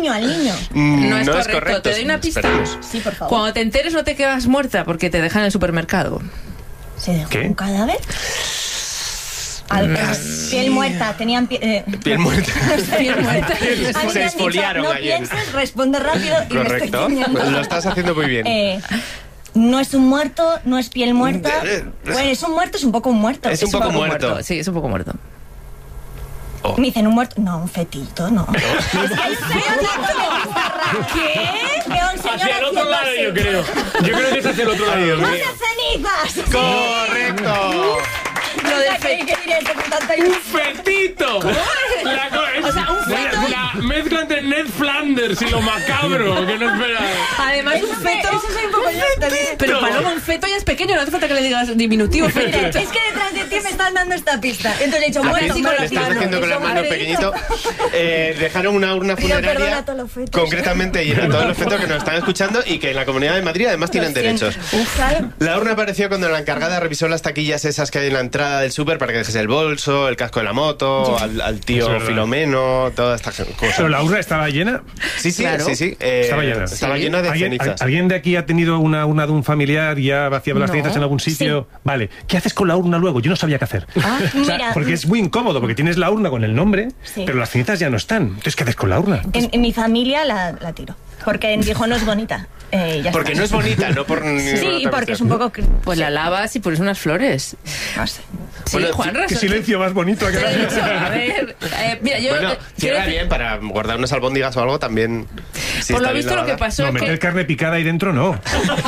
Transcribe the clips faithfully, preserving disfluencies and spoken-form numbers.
niño, al niño. Mm, No es no correcto. es correcto. Te doy una pista. Esperemos. Sí, por favor. Cuando te enteres no te quedas muerta porque te dejan en el supermercado. ¿Se dejó ¿Qué? un cadáver? Al, eh, piel muerta, tenían pie- eh, Piel muerta. Piel muerta. a mí me han Se dicho, exfoliaron no ayer. pienses, responde rápido y me estoy Correcto. teniendo. Lo estás haciendo muy bien. Eh, no es un muerto, no es piel muerta. Bueno, es un muerto, es un poco un muerto. Es un poco muerto. Sí, es un poco muerto. Oh. Me dicen un muerto. No, un fetito, no. Es que hay un señor ¿Qué? Veo a un señor Hacia el otro lado, haciendo yo así. creo. Yo creo que es hacia el otro lado. ¡No seas cenizas! ¡Correcto! Lo del ¿Qué fe- diré con tanta ¡Un fetito! La, co- es- O sea, un feto. la, la mezcla entre Ned Flanders y lo macabro, que no esperaba. Además, un feto. Eso soy un poco yo también. Pero Paloma, un feto ya es pequeño, no hace falta que le digas diminutivo. Mira, Feto. es que detrás de ti me están dando esta pista. Entonces he dicho, Aquí muerto, sí, le con la estás mano, haciendo con la eso, mano madre, pequeñito. Eh, dejaron una urna Pido perdón funeraria a todos los fetos. concretamente y a todos los fetos que nos están escuchando y que en la Comunidad de Madrid además tienen Lo siento. derechos. Uf, claro. La urna apareció cuando la encargada revisó las taquillas esas que hay en la entrada del súper para que dejes el bolso, el casco de la moto, al, al Eso tío es verdad. Filomeno, toda esta ¿Pero cosa. la urna estaba llena? Sí, sí, Claro. sí, sí. eh, Estaba llena. Estaba Sí. llena de ¿Alguien, cenizas. ¿Alguien de aquí ha tenido una urna de un familiar y ha vaciado las No. cenizas en algún sitio? Vale. ¿Qué haces con la urna luego? Yo no sabía qué hacer. Ah, O sea, mira. porque es muy incómodo, porque tienes la urna con el nombre, Sí. pero las cenizas ya no están. Entonces, ¿qué haces con la urna? En, en mi familia la, la tiro. Porque dijo no es bonita. Eh, ya Porque está. no es bonita, no por ninguna Sí, otra porque es cuestión. un poco. cri- Pues la lavas y pones unas flores. No sé. Sí, Bueno, Juanra. Qué silencio más bonito. Te Que lo he dicho. A ver, eh, mira, yo. Bueno, eh, quiero cierra decir- bien para guardar unas albóndigas o algo también. si Por está lo bien visto, lo que lavada. pasó No, es meter que. carne picada ahí dentro, no.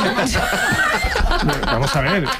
Vamos a ver.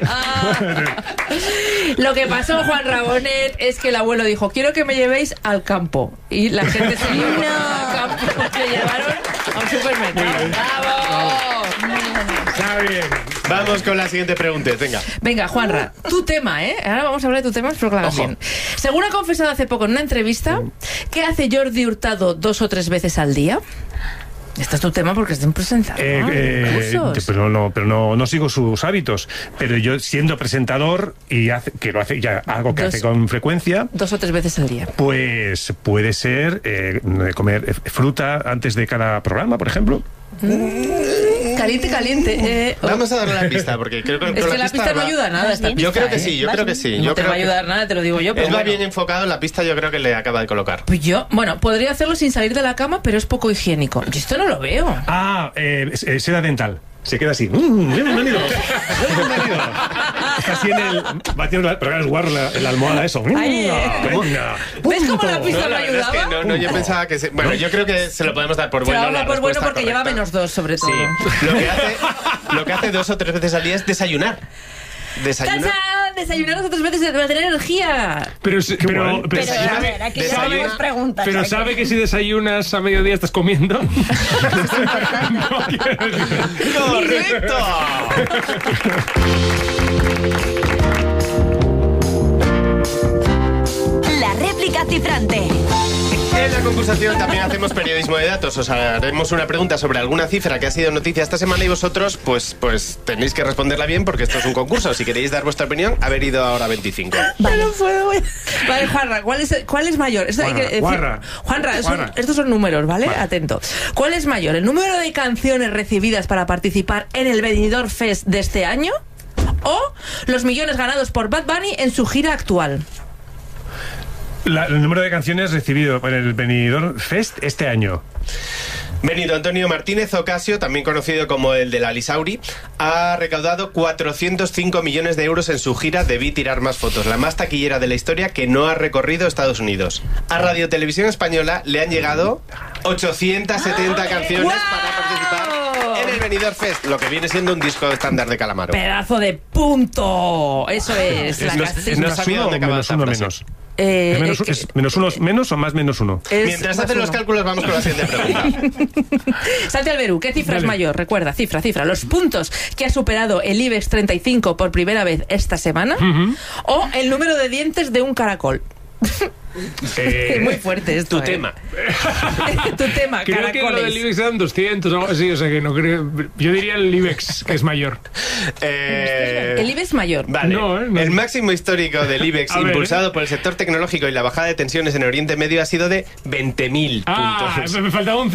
Lo que pasó, Juan Rabonet, es que el abuelo dijo: quiero que me llevéis al campo. Y la gente se llevó al campo. Le llevaron a un supermercado. ¡Bravo! Está bien. Vamos con la siguiente pregunta, venga. Venga, Juanra, tu tema, ¿eh? Ahora vamos a hablar de tu tema, espero que lo hagas Ojo. bien. Según ha confesado hace poco en una entrevista, ¿qué hace Jordi Hurtado dos o tres veces al día? Este es tu tema porque es de un presentador. Eh, ¿no? eh, Cursos. pero no, pero no, no sigo sus hábitos. Pero yo, siendo presentador y hace, que lo hace ya algo que Dos. hace con frecuencia, Dos o tres veces al día. pues puede ser eh, comer eh, fruta antes de cada programa, por ejemplo. Caliente, caliente. Eh, oh. Vamos a darle la pista, porque creo que Es con que la pista no va- ayuda a nada. Esta Yo Yo pista, creo que ¿eh? sí, yo Vas creo que bien. sí. No Yo te creo va a que ayudar nada, te lo digo yo. Pero es va bueno. bien enfocado, la pista yo creo que le acaba de colocar. Pues yo, bueno, podría hacerlo sin salir de la cama, pero es poco higiénico. Yo esto no lo veo. Ah, eh, eh, seda dental. Se queda así. Mm, bienvenido. Bienvenido. Está así en el. Va tirando la, pero claro, es guarro en la, en la almohada, eso. Mm, Ay, venga, ¿Ves cómo punto. la pista No, no la verdad es que ayudaba? no, no, yo pensaba que... Se, bueno, yo creo que se lo podemos dar por Se bueno. lo la habla por bueno respuesta porque lleva correcta. menos dos, sobre todo. Sí. Lo que, hace, lo que hace dos o tres veces al día es desayunar. Desayunar. ¡Tachán! Desayunar dos o tres veces para tener energía. Pero, se- pero, guay. pero, Pero, Desayuna- a ver, aquí ya desayuna- tenemos preguntas. pero aquí. sabe que si desayunas a mediodía estás comiendo. No quiero decir. ¡Correcto! La réplica cifrante. En la concursación también hacemos periodismo de datos. Os haremos una pregunta sobre alguna cifra que ha sido noticia esta semana y vosotros, pues, pues tenéis que responderla bien porque esto es un concurso. Si queréis dar vuestra opinión, haber ido ahora veinticinco. Vale. No puedo. Vale, Juanra, ¿cuál es, cuál es mayor? Esto hay Juanra, que decir- Juanra. Juanra, son- Juanra. estos son números, ¿vale? Atento. ¿Cuál es mayor? ¿El número de canciones recibidas para participar en el Benidorm Fest de este año? ¿O los millones ganados por Bad Bunny en su gira actual? La- el número de canciones recibido por el Benidorm Fest este año. Benito Antonio Martínez Ocasio, también conocido como el de la Lisauri, ha recaudado cuatrocientos cinco millones de euros en su gira Debí tirar más fotos, la más taquillera de la historia que no ha recorrido Estados Unidos. A Radio Televisión Española le han llegado ochocientas setenta canciones para participar en el Benidorm Fest, lo que viene siendo un disco estándar de Calamaro. ¡Pedazo de punto! Eso es. la ¿Es, casi- no más sabía uno dónde o acababa menos esta uno frase. menos? Eh, ¿Es menos, eh, es menos uno menos o más menos uno? es Mientras más hacen los uno. cálculos, vamos con la siguiente pregunta. Santi Alberú, ¿qué cifra es Dale. mayor? Recuerda, cifra, cifra. Los puntos que ha superado el IBEX treinta y cinco por primera vez esta semana o el número de dientes de un caracol. Eh, Es muy fuerte esto. Tu ¿eh? tema. Tu tema, Creo que lo del caracoles. IBEX eran doscientos o algo así, o sea que no creo. Yo diría el IBEX, que es mayor. Eh, El IBEX mayor. Vale. No, eh, no. El máximo histórico del IBEX A ver, impulsado eh. por el sector tecnológico y la bajada de tensiones en Oriente Medio ha sido de veinte mil puntos. Ah, me faltaba un